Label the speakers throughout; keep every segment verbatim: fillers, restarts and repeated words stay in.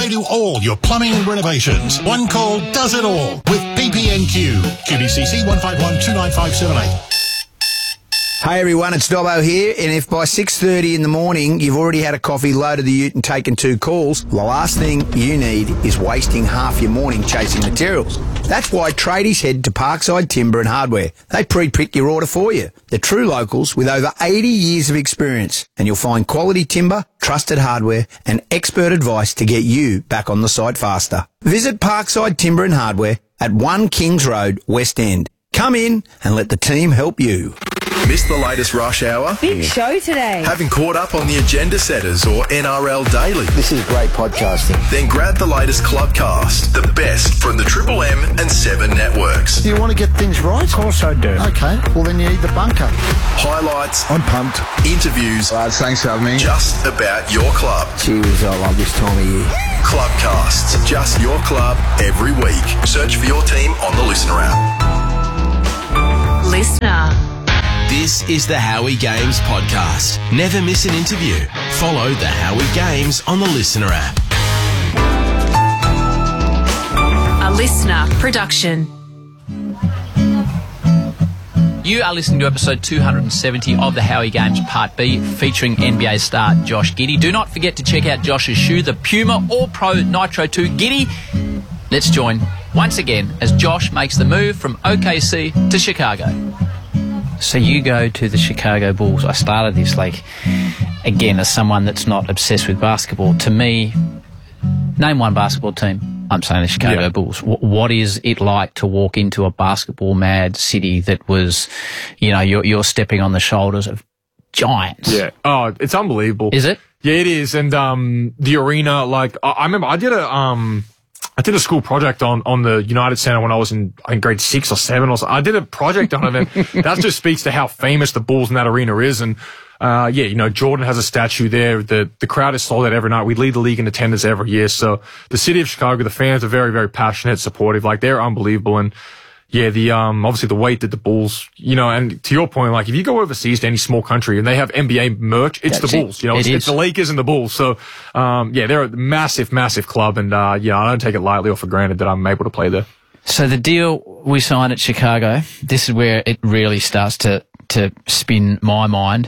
Speaker 1: They do all your plumbing and renovations. One call does it all with P P N Q. Q B C C one five one two nine five seven eight.
Speaker 2: Hey everyone, it's Dobbo here, and if by six thirty in the morning you've already had a coffee, loaded the ute and taken two calls, the last thing you need is wasting half your morning chasing materials. That's why tradies head to Parkside Timber and Hardware. They pre-pick your order for you. They're true locals with over eighty years of experience, and you'll find quality timber, trusted hardware and expert advice to get you back on the site faster. Visit Parkside Timber and Hardware at one Kings Road, West End. Come in and let the team help you.
Speaker 3: Missed the latest rush hour?
Speaker 4: Big show today.
Speaker 3: Haven't caught up on the agenda setters or N R L Daily?
Speaker 2: This is great podcasting.
Speaker 3: Then grab the latest Clubcast, the best from the Triple M and Seven networks.
Speaker 5: Do you want to get things right? Of
Speaker 2: course I do.
Speaker 5: Okay, well then you need the bunker.
Speaker 3: Highlights.
Speaker 5: I'm pumped.
Speaker 3: Interviews.
Speaker 5: Lads, thanks for having me.
Speaker 3: Just about your club.
Speaker 2: Cheers, I love this time of year.
Speaker 3: Clubcasts, just your club every week. Search for your team on the Listener app.
Speaker 6: Listener.
Speaker 7: This is the Howie Games podcast. Never miss an interview. Follow the Howie Games on the Listener app.
Speaker 6: A Listener production.
Speaker 8: You are listening to episode two hundred seventy of the Howie Games Part B, featuring N B A star Josh Giddey. Do not forget to check out Josh's shoe, the Puma All Pro Nitro two. Giddey, let's join once again as Josh makes the move from O K C to Chicago. So you go to the Chicago Bulls. I started this, like, again, as someone that's not obsessed with basketball. To me, name one basketball team. I'm saying the Chicago yeah. Bulls. W- what is it like to walk into a basketball-mad city that was, you know, you're, you're stepping on the shoulders of giants?
Speaker 9: Yeah. Oh, it's unbelievable.
Speaker 8: Is it?
Speaker 9: Yeah, it is. And um, the arena, like, I, I remember I did a... um. I did a school project on, on the United Center when I was in, in grade six or seven or so. I did a project on it, and that just speaks to how famous the Bulls in that arena is. And, uh, yeah, you know, Jordan has a statue there. The, the crowd is sold out every night. We lead the league in attendance every year. So the city of Chicago, the fans are very, very passionate, supportive. Like, they're unbelievable. And, yeah, the, um, obviously the weight that the Bulls, you know, and to your point, like, if you go overseas to any small country and they have N B A merch, it's That's the Bulls, it. you know, it it's, it's the Lakers and the Bulls. So, um, yeah, they're a massive, massive club. And, uh, yeah, I don't take it lightly or for granted that I'm able to play there.
Speaker 8: So the deal we signed at Chicago, this is where it really starts to, to spin my mind.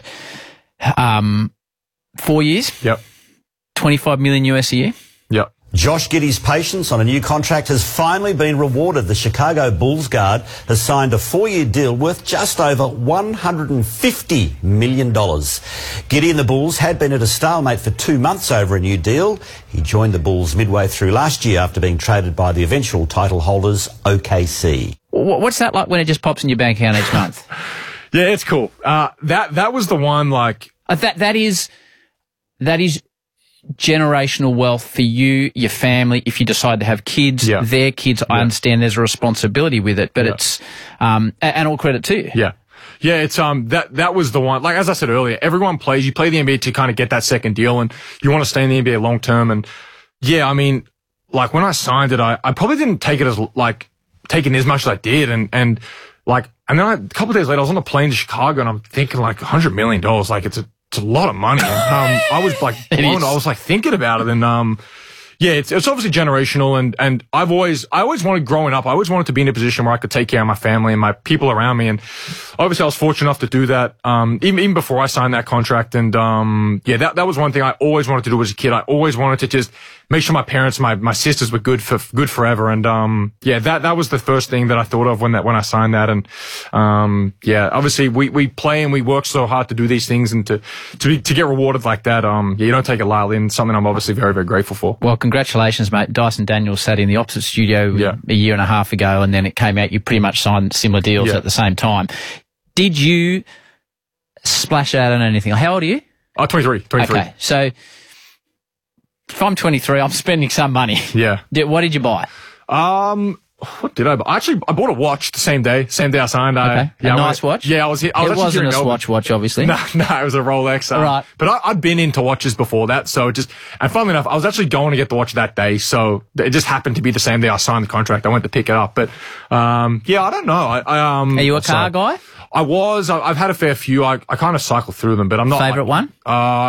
Speaker 8: Um, four years.
Speaker 9: Yep.
Speaker 8: twenty-five million U S a year.
Speaker 9: Yep.
Speaker 10: Josh Giddey's patience on a new contract has finally been rewarded. The Chicago Bulls guard has signed a four-year deal worth just over one hundred fifty million dollars. Giddey and the Bulls had been at a stalemate for two months over a new deal. He joined the Bulls midway through last year after being traded by the eventual title holders, O K C.
Speaker 8: What's that like when it just pops in your bank account each month?
Speaker 9: Yeah, it's cool. Uh, that, that was the one, like...
Speaker 8: Uh, that, that is... That is... generational wealth for you, your family, if you decide to have kids,
Speaker 9: yeah.
Speaker 8: their kids.
Speaker 9: Yeah.
Speaker 8: I understand there's a responsibility with it, but yeah. it's, um, and all credit to you.
Speaker 9: Yeah. Yeah, it's, um, that, that was the one. Like, as I said earlier, everyone plays, you play the N B A to kind of get that second deal and you want to stay in the N B A long term. And yeah, I mean, like when I signed it, I, I probably didn't take it as like, taking as much as I did. And, and like, and then I, a couple of days later, I was on the plane to Chicago and I'm thinking like a hundred million dollars, like it's a, It's a lot of money. Um, I was like blown. I was like thinking about it, and um, yeah, it's it's obviously generational. And and I've always I always wanted growing up. I always wanted to be in a position where I could take care of my family and my people around me. And obviously, I was fortunate enough to do that. Um, even even before I signed that contract. And um, yeah, that that was one thing I always wanted to do as a kid. I always wanted to just make sure my parents, my my sisters were good for good forever. And um, yeah, that that was the first thing that I thought of when that when I signed that. And um, yeah, obviously we we play and we work so hard to do these things and to to be, to get rewarded like that. Um, yeah, you don't take it lightly, and something I'm obviously very very grateful for.
Speaker 8: Well, congratulations, mate. Dyson Daniels sat in the opposite studio
Speaker 9: yeah.
Speaker 8: a year and a half ago, and then it came out you pretty much signed similar deals
Speaker 9: yeah.
Speaker 8: at the same time. Did you splash out on anything? How old are you?
Speaker 9: Oh, twenty-three. twenty-three.
Speaker 8: Okay, so if I'm twenty-three, I'm spending some money.
Speaker 9: Yeah.
Speaker 8: What did you buy?
Speaker 9: Um, what did I buy? Actually, I bought a watch the same day. Same day I signed.
Speaker 8: Okay.
Speaker 9: I, yeah,
Speaker 8: a
Speaker 9: I
Speaker 8: nice
Speaker 9: went,
Speaker 8: watch?
Speaker 9: Yeah, I was here. I was
Speaker 8: it wasn't a
Speaker 9: Melbourne.
Speaker 8: Swatch watch, obviously.
Speaker 9: No, no, it was a Rolex. Um,
Speaker 8: right.
Speaker 9: But I, I'd been into watches before that, so it just, and funnily enough, I was actually going to get the watch that day, so it just happened to be the same day I signed the contract. I went to pick it up. But, um, yeah, I don't know. I, I um.
Speaker 8: Are you a car
Speaker 9: so,
Speaker 8: guy?
Speaker 9: I was. I, I've had a fair few. I, I kind of cycle through them, but I'm not.
Speaker 8: Favorite
Speaker 9: like,
Speaker 8: one?
Speaker 9: Uh,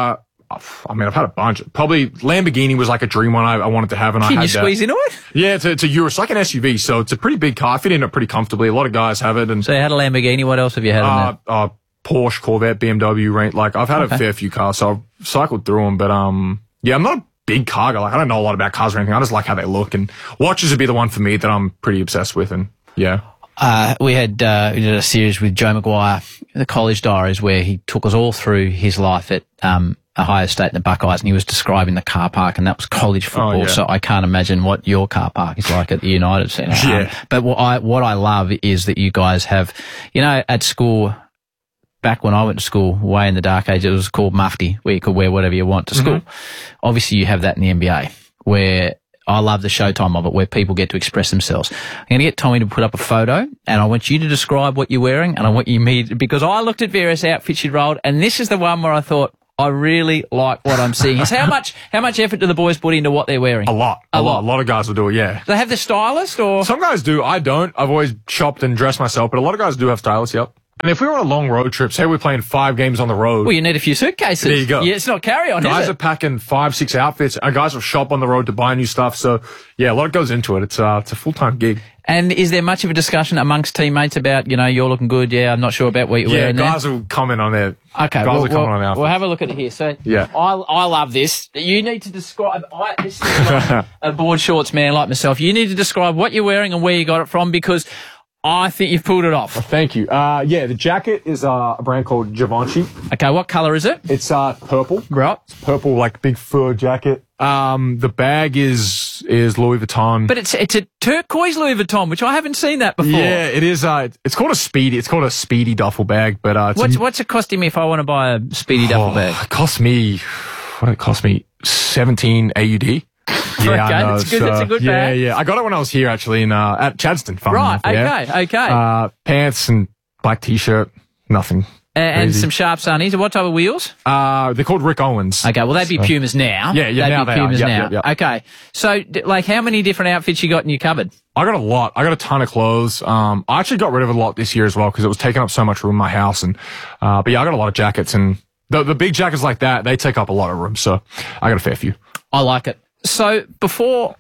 Speaker 9: I mean, I've had a bunch. Probably Lamborghini was like a dream one I, I wanted to have, and
Speaker 8: Can
Speaker 9: I had
Speaker 8: you squeeze
Speaker 9: that.
Speaker 8: into it?
Speaker 9: Yeah, it's a, it's a Euro. It's like an S U V, so it's a pretty big car. I fit in it pretty comfortably. A lot of guys have it. And
Speaker 8: So you had a Lamborghini. What else have you had in
Speaker 9: uh,
Speaker 8: there?
Speaker 9: uh, Porsche, Corvette, B M W, range. Like I've had
Speaker 8: Okay.
Speaker 9: a fair few cars, so I've cycled through them. But um, yeah, I'm not a big car guy. Like I don't know a lot about cars or anything. I just like how they look, and watches would be the one for me that I'm pretty obsessed with. And yeah.
Speaker 8: Uh, we had uh, we did a series with Joe Maguire, the College Diaries, where he took us all through his life at um, Ohio State and the Buckeyes, and he was describing the car park, and that was college football.
Speaker 9: Oh, yeah.
Speaker 8: So I can't imagine what your car park is like at the United Centre.
Speaker 9: Yeah.
Speaker 8: Um, but what I what I love is that you guys have, you know, at school. Back when I went to school, way in the dark age, it was called Mufti, where you could wear whatever you want to school.
Speaker 9: Mm-hmm.
Speaker 8: Obviously, you have that in the N B A, where I love the showtime of it, where people get to express themselves. I'm going to get Tommy to put up a photo, and I want you to describe what you're wearing, and I want you me because I looked at various outfits you'd rolled, and this is the one where I thought I really like what I'm seeing. So how much how much effort do the boys put into what they're wearing?
Speaker 9: A lot.
Speaker 8: A
Speaker 9: A,
Speaker 8: lot.
Speaker 9: lot. A lot of guys will do it, yeah.
Speaker 8: Do they have the stylist or?
Speaker 9: Some guys do. I don't. I've always shopped and dressed myself, but a lot of guys do have stylists, yep. And if we were on a long road trip, say we're playing five games on the road.
Speaker 8: Well, you need a few suitcases.
Speaker 9: There you go.
Speaker 8: Yeah, it's not carry-on,
Speaker 9: Guys
Speaker 8: is
Speaker 9: are
Speaker 8: it?
Speaker 9: packing five, six outfits. And guys will shop on the road to buy new stuff. So, yeah, a lot goes into it. It's uh, it's a full-time gig.
Speaker 8: And is there much of a discussion amongst teammates about, you know, you're looking good, yeah, I'm not sure about what you're
Speaker 9: Yeah,
Speaker 8: wearing there?
Speaker 9: guys will comment on their
Speaker 8: Okay,
Speaker 9: guys
Speaker 8: well,
Speaker 9: will comment
Speaker 8: well,
Speaker 9: on outfits.
Speaker 8: we'll have a look at it here. So,
Speaker 9: Yeah.
Speaker 8: I I love this. You need to describe. I, this is like a board shorts man like myself. You need to describe what you're wearing and where you got it from because I think you've pulled it off.
Speaker 9: Thank you. Uh, yeah, the jacket is uh, a brand called Givenchy.
Speaker 8: Okay, what colour is it?
Speaker 9: It's uh, purple.
Speaker 8: Right.
Speaker 9: It's purple, like big fur jacket. Um, the bag is is Louis Vuitton.
Speaker 8: But it's it's a turquoise Louis Vuitton, which I haven't seen that before.
Speaker 9: Yeah, it is. Uh, it's called a speedy. It's called a speedy duffel bag. But uh, it's
Speaker 8: What's
Speaker 9: a,
Speaker 8: what's it costing me if I want to buy a speedy duffel
Speaker 9: oh,
Speaker 8: bag?
Speaker 9: It cost me. What did it cost me? Seventeen A U D. Yeah,
Speaker 8: Okay,
Speaker 9: I know.
Speaker 8: that's good,
Speaker 9: So,
Speaker 8: that's a good
Speaker 9: yeah,
Speaker 8: bag.
Speaker 9: Yeah, I got it when I was here actually in uh, at Chadston. Fun
Speaker 8: Right.
Speaker 9: enough, yeah.
Speaker 8: Okay. Okay.
Speaker 9: Uh, pants and black t-shirt. Nothing.
Speaker 8: and, and
Speaker 9: crazy.
Speaker 8: some sharp sunnies. What type of wheels?
Speaker 9: Uh, they're called Rick Owens.
Speaker 8: Okay, well, they'd be
Speaker 9: So-
Speaker 8: Pumas now.
Speaker 9: Yeah, yeah,
Speaker 8: they'd
Speaker 9: now
Speaker 8: be
Speaker 9: they are.
Speaker 8: Pumas
Speaker 9: Yep,
Speaker 8: now.
Speaker 9: yep, yep.
Speaker 8: Okay, so d- like, how many different outfits you got in your cupboard?
Speaker 9: I got a lot. I got a ton of clothes. Um, I actually got rid of a lot this year as well because it was taking up so much room in my house. And uh, but yeah, I got a lot of jackets, and the the big jackets like that, they take up a lot of room. So I got a fair few.
Speaker 8: I like it. So before,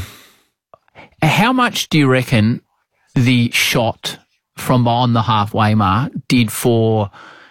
Speaker 8: how much do you reckon the shot from on the halfway mark did for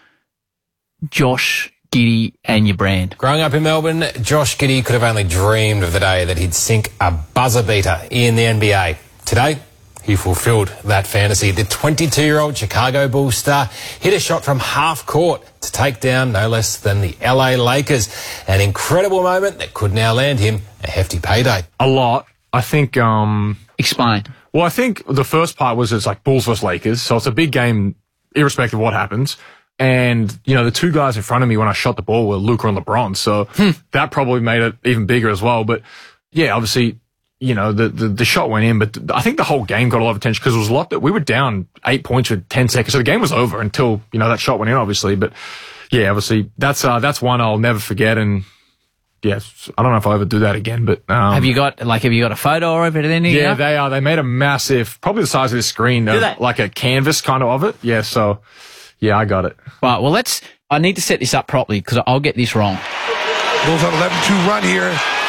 Speaker 8: Josh Giddey and your brand?
Speaker 4: Growing up in Melbourne, Josh Giddey could have only dreamed of the day that he'd sink a buzzer beater in the N B A. Today, he fulfilled that fantasy. The twenty-two-year-old Chicago Bulls star hit a shot from half court to take down no less than the L A Lakers. An incredible moment that could now land him a hefty payday.
Speaker 9: A lot. I think. Um,
Speaker 8: Explain.
Speaker 9: well, I think the first part was it's like Bulls versus Lakers, so it's a big game, irrespective of what happens. And you know, the two guys in front of me when I shot the ball were Luka and LeBron, so that probably made it even bigger as well. But yeah, obviously, you know, the, the, the shot went in, but I think the whole game got a lot of attention because it was a lot that we were down eight points with ten seconds. So the game was over until, you know, that shot went in, obviously. But yeah, obviously that's, uh, that's one I'll never forget. And yeah, I don't know if I'll ever do that again, but, um,
Speaker 8: Have you got like have you got a photo of it? Any?
Speaker 9: yeah, they are. They made a massive, probably the size of this screen, uh,
Speaker 8: they?
Speaker 9: like a canvas kind of of it. Yeah. So yeah, I got it.
Speaker 8: Right. Well, let's. I need to set this up properly because I'll get this wrong.
Speaker 11: Bulls on eleven two run here.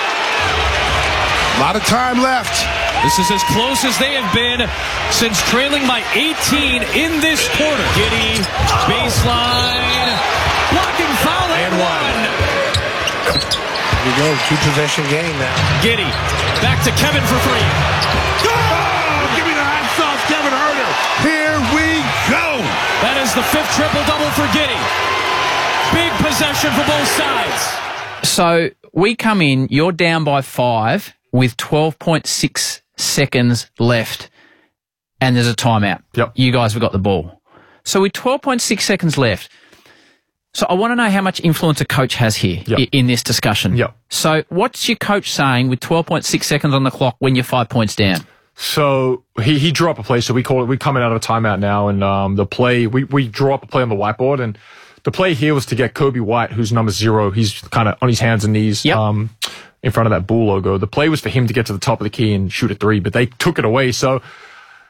Speaker 11: A lot of time left.
Speaker 12: This is as close as they have been since trailing by eighteen in this quarter. Giddey, baseline, blocking foul and one.
Speaker 11: Here we go, two possession game now.
Speaker 12: Giddey, back to Kevin for three.
Speaker 11: Oh, give me the hot sauce, Kevin Huerter. Here we go.
Speaker 12: That is the fifth triple-double for Giddey. Big possession for both sides.
Speaker 8: So we come in. You're down by five with twelve point six seconds left, and there's a timeout.
Speaker 9: Yep.
Speaker 8: You guys have got the ball. So with twelve point six seconds left, so I want to know how much influence a coach has here
Speaker 9: Yep.
Speaker 8: i- in this discussion.
Speaker 9: Yep.
Speaker 8: So what's your coach saying with twelve point six seconds on the clock when you're five points down?
Speaker 9: So he, he drew up a play. So we call it, we're coming out of a timeout now. And, um, the play, we, we draw up a play on the whiteboard. And the play here was to get Kobe White, who's number zero. He's kind of on his hands and knees,
Speaker 8: Yep.
Speaker 9: um, in front of that Bull logo. The play was for him to get to the top of the key and shoot a three, but they took it away. So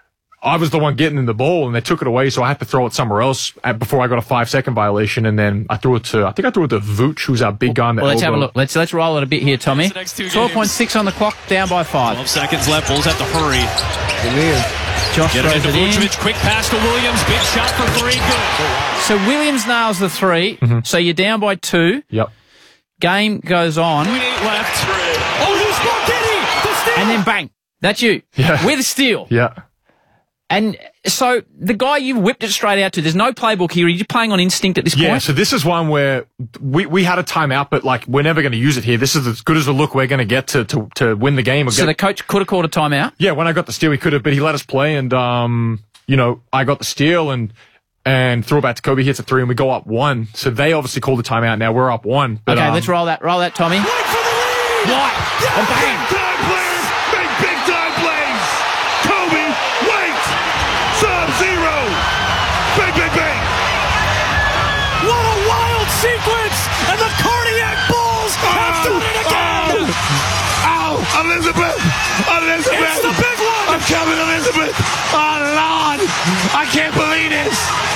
Speaker 9: I was the one getting in the ball, and they took it away, so I had to throw it somewhere else before I got a five-second violation, and then I threw it to, I think I threw it to Vooch, who's our big guy on the
Speaker 8: Well, let's
Speaker 9: elbow.
Speaker 8: have a look. Let's let's roll it a bit here, Tommy. twelve point six on the clock, down by five.
Speaker 12: twelve seconds left. Bulls have to hurry.
Speaker 8: Josh
Speaker 12: Get it
Speaker 8: throws
Speaker 12: into
Speaker 8: it in.
Speaker 12: Vucevic. Quick pass to Williams. Big shot for three. Good.
Speaker 8: So Williams nails the three.
Speaker 9: Mm-hmm.
Speaker 8: So you're down by two.
Speaker 9: Yep.
Speaker 8: Game goes on.
Speaker 12: Eight left. Oh, who's Marchetti? The steal.
Speaker 8: And then bang. That's you.
Speaker 9: Yeah.
Speaker 8: With a steal.
Speaker 9: Yeah.
Speaker 8: And so the guy you whipped it straight out to, there's no playbook here. Are you playing on instinct at this
Speaker 9: Yeah,
Speaker 8: point?
Speaker 9: so this is one where we, we had a timeout, but like we're never going to use it here. This is as good as a look we're going to get to to to win the game. Or
Speaker 8: So
Speaker 9: get,
Speaker 8: the coach could have called a timeout?
Speaker 9: yeah, when I got the steal, he could have, but he let us play, and um, you know, I got the steal and and throw it back to Kobe, hits a three, and we go up one. So they obviously called the timeout. Now we're up one. But,
Speaker 8: Okay,
Speaker 9: um,
Speaker 8: let's roll that. Roll that, Tommy.
Speaker 11: Wait for the lead!
Speaker 8: White.
Speaker 11: Yeah,
Speaker 8: And bang.
Speaker 11: big time players make big time plays. Kobe, wait. Sub-Zero. Bang, bang, bang.
Speaker 12: What a wild sequence! And the Cardiac Bulls have done it again!
Speaker 11: Ow, Elizabeth. Elizabeth.
Speaker 12: It's the big one!
Speaker 11: I'm coming, Elizabeth. Oh, Lord. I can't believe this.